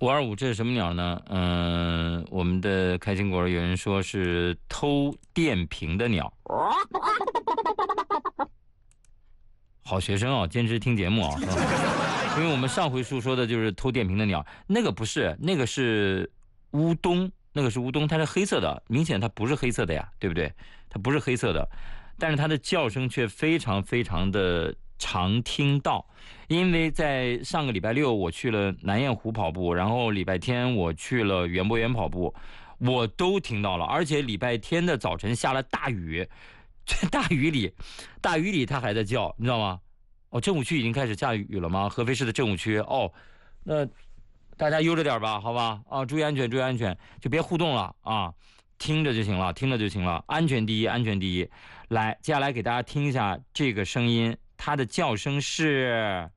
525这是什么鸟呢？我们的开心果有人说是偷电瓶的鸟。好学生啊，坚持听节目啊，因为我们上回书说的就是偷电瓶的鸟，那个不是，那个是乌冬，那个是乌冬，它是黑色的，明显它不是黑色的呀，对不对？它不是黑色的，但是它的叫声却非常非常的常听到，因为在上个礼拜六我去了南雁湖跑步，然后礼拜天我去了园博园跑步，我都听到了，而且礼拜天的早晨下了大雨，这大雨里它还在叫，你知道吗？哦，政务区已经开始下雨了吗？合肥市的政务区哦，那大家悠着点吧，好吧？啊，注意安全，注意安全，就别互动了啊，听着就行了，听着就行了，安全第一，安全第一。来，接下来给大家听一下这个声音，它的叫声是。